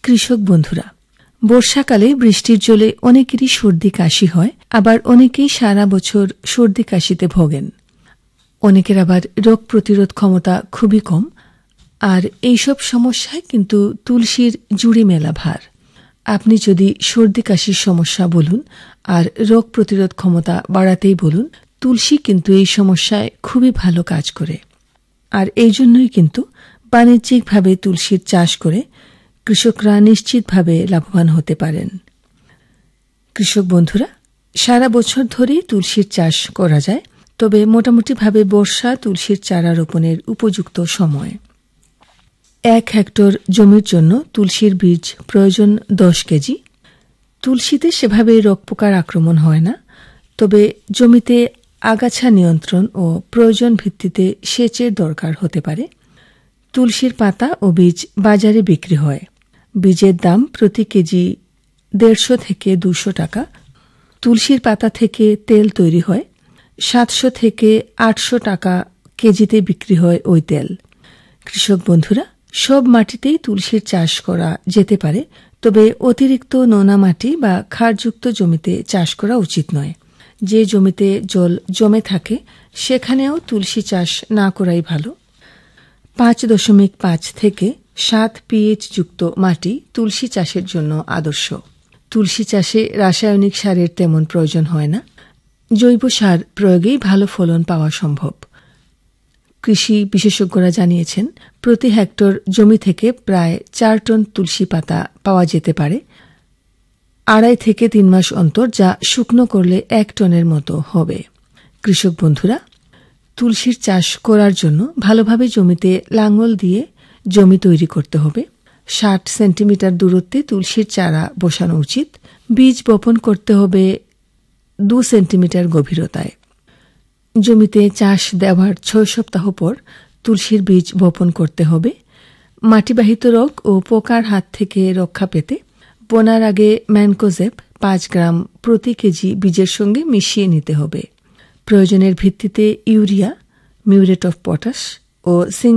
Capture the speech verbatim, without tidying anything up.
কৃষক বন্ধুরা, বর্ষাকালে বৃষ্টির জলে অনেকেরই সর্দি কাশি হয়, আবার অনেকেই সারা বছর সর্দি কাশিতে ভোগেন। অনেকের আবার রোগ প্রতিরোধ ক্ষমতা খুবই কম, আর এইসব সমস্যায় কিন্তু তুলসীর জুড়ি মেলা ভার। আপনি যদি সর্দি কাশির সমস্যা বলুন আর রোগ প্রতিরোধ ক্ষমতা বাড়াতেই বলুন, তুলসী কিন্তু এই সমস্যায় খুবই ভালো কাজ করে। আর এই জন্যই কিন্তু বাণিজ্যিকভাবে তুলসীর চাষ করে কৃষকরা নিশ্চিতভাবে লাভবান হতে পারেন। কৃষক বন্ধুরা, সারা বছর ধরেই তুলসীর চাষ করা যায়, তবে মোটামুটিভাবে বর্ষা তুলসীর চারা রোপণের উপযুক্ত সময়। এক হেক্টর জমির জন্য তুলসীর বীজ প্রয়োজন দশ কেজি। তুলসীতে সেভাবে রোগ পোকার আক্রমণ হয় না, তবে জমিতে আগাছা নিয়ন্ত্রণ ও প্রয়োজন ভিত্তিতে সেচের দরকার হতে পারে। তুলসীর পাতা ও বীজ বাজারে বিক্রি হয়। বীজের দাম প্রতি কেজি দেড়শো থেকে দুশো টাকা। তুলসীর পাতা থেকে তেল তৈরি হয়। সাতশো থেকে আটশো টাকা কেজিতে বিক্রি হয় ওই তেল। কৃষক বন্ধুরা, সব মাটিতেই তুলসীর চাষ করা যেতে পারে, তবে অতিরিক্ত নোনা মাটি বা ক্ষারযুক্ত জমিতে চাষ করা উচিত নয়। যে জমিতে জল জমে থাকে সেখানেও তুলসী চাষ না করাই ভালো। পাঁচ দশমিক পাঁচ থেকে সাত পিএইচ যুক্ত মাটি তুলসী চাষের জন্য আদর্শ। তুলসী চাষে রাসায়নিক সারের তেমন প্রয়োজন হয় না। জৈব সার প্রয়োগেই ভালো ফলন পাওয়া সম্ভব। কৃষি বিশেষজ্ঞরা জানিয়েছেন, প্রতি হেক্টর জমি থেকে প্রায় চার টন তুলসী পাতা পাওয়া যেতে পারে আড়াই থেকে তিন মাস অন্তর, যা শুকনো করলে এক টনের মতো হবে। কৃষক বন্ধুরা, তুলসীর চাষ করার জন্য ভালোভাবে জমিতে লাঙল দিয়ে জমি তৈরি করতে হবে। ষাট সেন্টিমিটার দূরত্বে তুলসীর চারা বসানো উচিত। বীজ বপন করতে হবে দু সেন্টিমিটার গভীরতায়। জমিতে চাষ দেওয়ার ছয় সপ্তাহ পর তুলসীর বীজ বপন করতে হবে। মাটিবাহিত রোগ ও পোকার হাত থেকে রক্ষা পেতে বোনার আগে ম্যানকোজেব পাঁচ গ্রাম প্রতি কেজি বীজের সঙ্গে মিশিয়ে নিতে হবে। প্রয়োজনের ভিত্তিতে urea, muriate of potash O